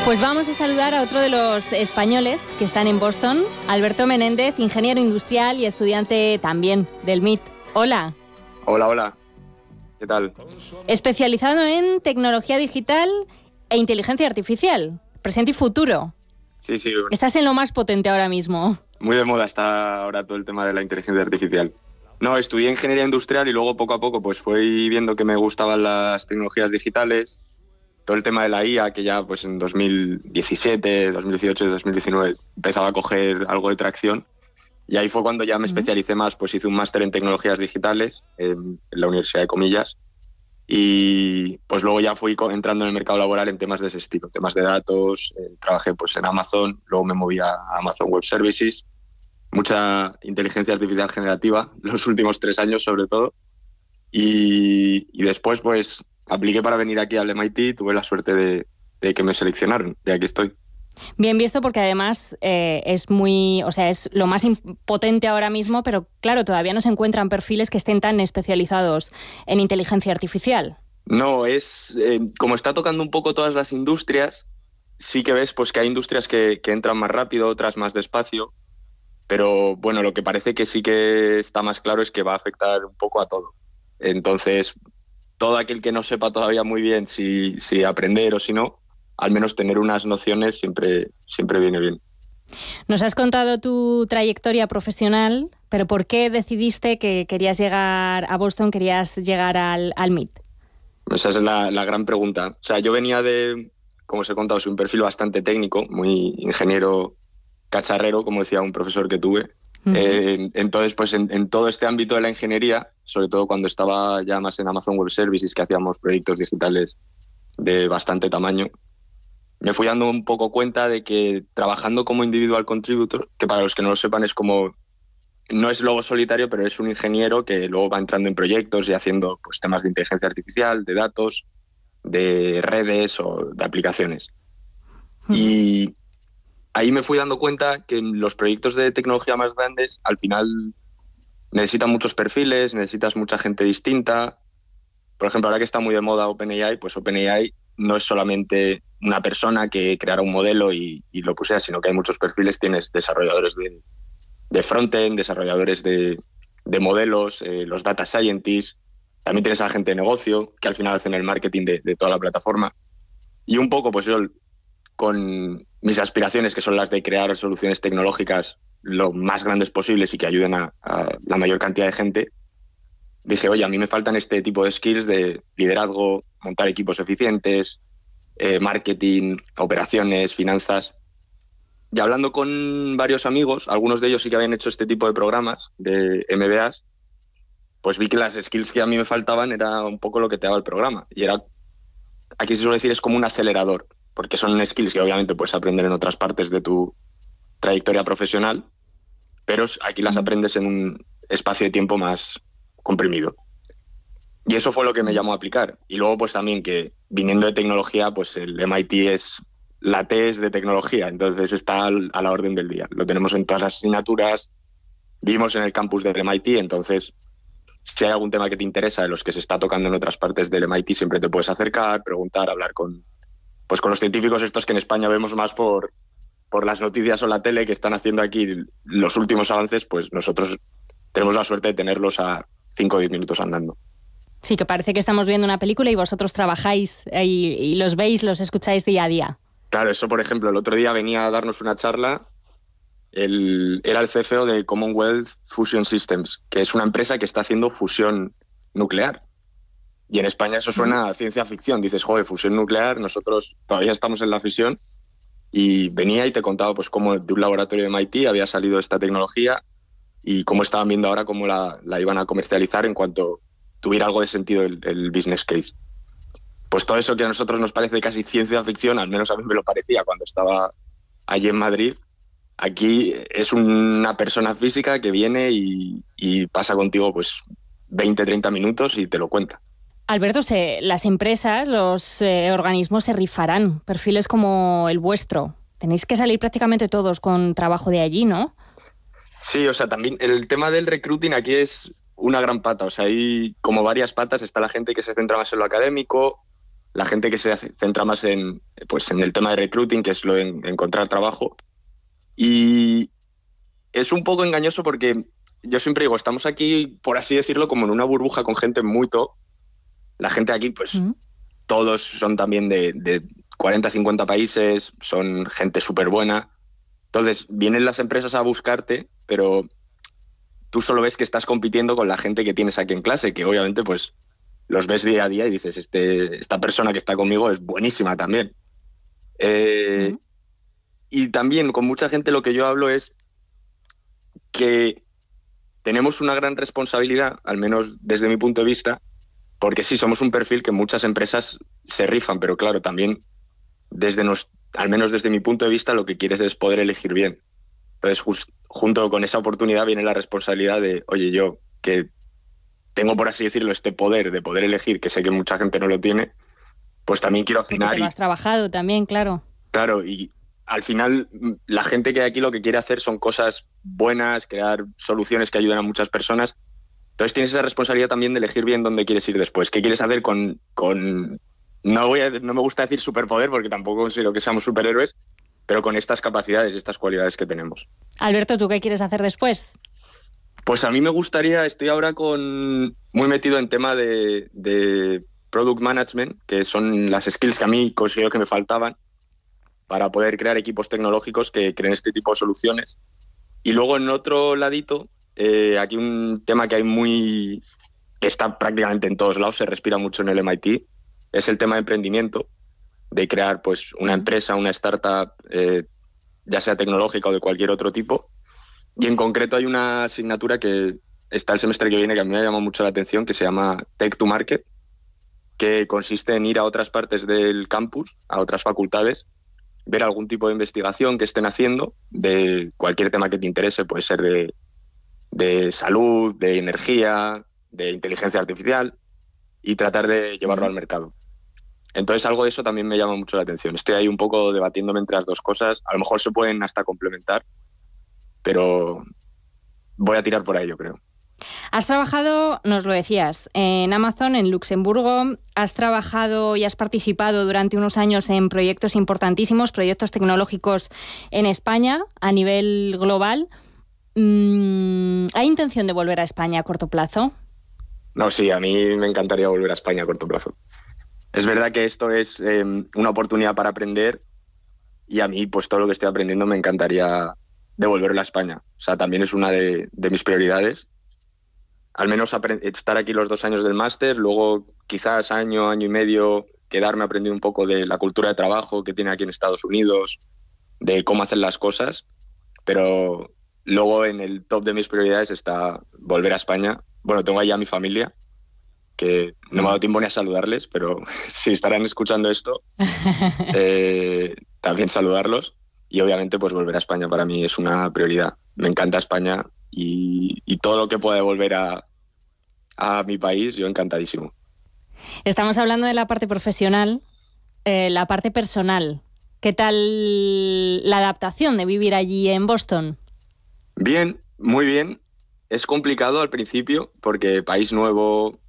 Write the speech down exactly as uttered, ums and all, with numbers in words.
Pues vamos a saludar a otro de los españoles que están en Boston, Alberto Menéndez, ingeniero industrial y estudiante también del M I T. Hola. Hola, hola. ¿Qué tal? Especializado en tecnología digital e inteligencia artificial, presente y futuro. Sí, sí. Estás en lo más potente ahora mismo. Muy de moda está ahora todo el tema de la inteligencia artificial. No, estudié ingeniería industrial y luego poco a poco pues fui viendo que me gustaban las tecnologías digitales, todo el tema de la I A, que ya pues en dos mil diecisiete, dos mil dieciocho y dos mil diecinueve empezaba a coger algo de tracción. Y ahí fue cuando ya me uh-huh. especialicé más, pues hice un máster en tecnologías digitales en, en la Universidad de Comillas. Y pues luego ya fui entrando en el mercado laboral en temas de ese estilo, temas de datos, eh, trabajé pues en Amazon, luego me moví a Amazon Web Services, mucha inteligencia artificial generativa, los últimos tres años sobre todo, y, y después pues apliqué para venir aquí al M I T, tuve la suerte de, de que me seleccionaron, y aquí estoy. Bien visto, porque además eh, es muy, o sea, es lo más potente ahora mismo, pero claro, todavía no se encuentran perfiles que estén tan especializados en inteligencia artificial. No, es eh, como está tocando un poco todas las industrias, sí que ves pues que hay industrias que, que entran más rápido, otras más despacio, pero bueno, lo que parece que sí que está más claro es que va a afectar un poco a todo. Entonces, todo aquel que no sepa todavía muy bien si, si aprender o si no, al menos tener unas nociones siempre, siempre viene bien. Nos has contado tu trayectoria profesional, pero ¿por qué decidiste que querías llegar a Boston, querías llegar al, al M I T? Esa es la, la gran pregunta. O sea, yo venía de, como os he contado, soy un perfil bastante técnico, muy ingeniero cacharrero, como decía un profesor que tuve. Uh-huh. Eh, entonces, pues en, en todo este ámbito de la ingeniería, sobre todo cuando estaba ya más en Amazon Web Services, que hacíamos proyectos digitales de bastante tamaño, me fui dando un poco cuenta de que trabajando como individual contributor, que para los que no lo sepan es como, no es lobo solitario, pero es un ingeniero que luego va entrando en proyectos y haciendo pues, temas de inteligencia artificial, de datos, de redes o de aplicaciones. Uh-huh. Y ahí me fui dando cuenta que los proyectos de tecnología más grandes al final necesitan muchos perfiles, necesitas mucha gente distinta. Por ejemplo, ahora que está muy de moda OpenAI, pues OpenAI no es solamente una persona que creara un modelo y, y lo pusiera, sino que hay muchos perfiles. Tienes desarrolladores de, de frontend, desarrolladores de, de modelos, eh, los data scientists, también tienes a gente de negocio que al final hacen el marketing de, de toda la plataforma. Y un poco, pues yo, con mis aspiraciones, que son las de crear soluciones tecnológicas lo más grandes posibles y que ayuden a, a la mayor cantidad de gente, dije, oye, a mí me faltan este tipo de skills de liderazgo, montar equipos eficientes, eh, marketing, operaciones, finanzas. Y hablando con varios amigos, algunos de ellos sí que habían hecho este tipo de programas de M B As, pues vi que las skills que a mí me faltaban era un poco lo que te daba el programa. Y era, aquí se suele decir, es como un acelerador, porque son skills que obviamente puedes aprender en otras partes de tu trayectoria profesional, pero aquí las aprendes en un espacio de tiempo más comprimido. Y eso fue lo que me llamó a aplicar. Y luego pues también que viniendo de tecnología, pues el M I T es la T E S de tecnología, entonces está a la orden del día. Lo tenemos en todas las asignaturas, vivimos en el campus del M I T, entonces si hay algún tema que te interesa de los que se está tocando en otras partes del M I T, siempre te puedes acercar, preguntar, hablar con, pues con los científicos estos que en España vemos más por, por las noticias o la tele que están haciendo aquí los últimos avances, pues nosotros tenemos la suerte de tenerlos a cinco o diez minutos andando. Sí, que parece que estamos viendo una película y vosotros trabajáis y, y los veis, los escucháis día a día. Claro, eso por ejemplo, el otro día venía a darnos una charla, el, era el C F O de Commonwealth Fusion Systems, que es una empresa que está haciendo fusión nuclear. Y en España eso suena a ciencia ficción. Dices, joder, fusión nuclear, nosotros todavía estamos en la fisión. Y venía y te contaba pues cómo de un laboratorio de M I T había salido esta tecnología y cómo estaban viendo ahora cómo la, la iban a comercializar en cuanto tuviera algo de sentido el, el business case. Pues todo eso que a nosotros nos parece casi ciencia ficción, al menos a mí me lo parecía cuando estaba allí en Madrid, aquí es una persona física que viene y, y pasa contigo pues veinte, treinta minutos y te lo cuenta. Alberto, se, las empresas, los eh, organismos se rifarán, perfiles como el vuestro. Tenéis que salir prácticamente todos con trabajo de allí, ¿no? Sí, o sea, también el tema del recruiting aquí es una gran pata. O sea, hay como varias patas. Está la gente que se centra más en lo académico, la gente que se centra más en, pues, en el tema de recruiting, que es lo de encontrar trabajo. Y es un poco engañoso porque yo siempre digo, estamos aquí, por así decirlo, como en una burbuja con gente muy top. La gente aquí, pues, mm. todos son también de, de cuarenta, cincuenta países, son gente súper buena. Entonces, vienen las empresas a buscarte, pero tú solo ves que estás compitiendo con la gente que tienes aquí en clase, que obviamente, pues, los ves día a día y dices, este, esta persona que está conmigo es buenísima también. Eh, mm. Y también con mucha gente lo que yo hablo es que tenemos una gran responsabilidad, al menos desde mi punto de vista, porque sí, somos un perfil que muchas empresas se rifan, pero claro, también, desde nos, al menos desde mi punto de vista, lo que quieres es poder elegir bien. Entonces, just, junto con esa oportunidad viene la responsabilidad de, oye, yo que tengo, por así decirlo, este poder de poder elegir, que sé que mucha gente no lo tiene, pues también quiero afinar. Porque te lo has trabajado también, claro. Claro, y al final la gente que hay aquí lo que quiere hacer son cosas buenas, crear soluciones que ayuden a muchas personas. Entonces tienes esa responsabilidad también de elegir bien dónde quieres ir después. ¿Qué quieres hacer con...? con no, voy a, no me gusta decir superpoder porque tampoco considero que seamos superhéroes, pero con estas capacidades y estas cualidades que tenemos. Alberto, ¿tú qué quieres hacer después? Pues a mí me gustaría, estoy ahora con muy metido en tema de, de product management, que son las skills que a mí considero que me faltaban para poder crear equipos tecnológicos que creen este tipo de soluciones. Y luego en otro ladito, eh, aquí un tema que hay muy... que está prácticamente en todos lados, se respira mucho en el M I T, es el tema de emprendimiento, de crear pues una empresa, una startup, eh, ya sea tecnológica o de cualquier otro tipo. Y en concreto hay una asignatura que está el semestre que viene que a mí me ha llamado mucho la atención, que se llama Tech to Market, que consiste en ir a otras partes del campus, a otras facultades, ver algún tipo de investigación que estén haciendo de cualquier tema que te interese, puede ser de, de salud, de energía, de inteligencia artificial, y tratar de llevarlo uh-huh. al mercado. Entonces algo de eso también me llama mucho la atención. Estoy ahí un poco debatiéndome entre las dos cosas. A lo mejor se pueden hasta complementar, pero voy a tirar por ahí, yo creo. Has trabajado, nos lo decías, en Amazon, en Luxemburgo. Has trabajado y has participado durante unos años en proyectos importantísimos, proyectos tecnológicos en España a nivel global. ¿Hay intención de volver a España a corto plazo? No, sí, a mí me encantaría volver a España a corto plazo. Es verdad que esto es eh, una oportunidad para aprender y a mí pues todo lo que estoy aprendiendo me encantaría devolverlo a España. O sea, también es una de, de mis prioridades. Al menos aprend- estar aquí los dos años del máster, luego quizás año, año y medio quedarme aprendiendo un poco de la cultura de trabajo que tiene aquí en Estados Unidos, de cómo hacer las cosas, pero luego en el top de mis prioridades está volver a España. Bueno, tengo ahí a mi familia, que no me ha dado tiempo ni a saludarles, pero si estarán escuchando esto, eh, también saludarlos. Y obviamente pues volver a España para mí es una prioridad. Me encanta España y, y todo lo que pueda volver a, a mi país, yo encantadísimo. Estamos hablando de la parte profesional, eh, la parte personal. ¿Qué tal la adaptación de vivir allí en Boston? Bien, muy bien. Es complicado al principio porque país nuevo,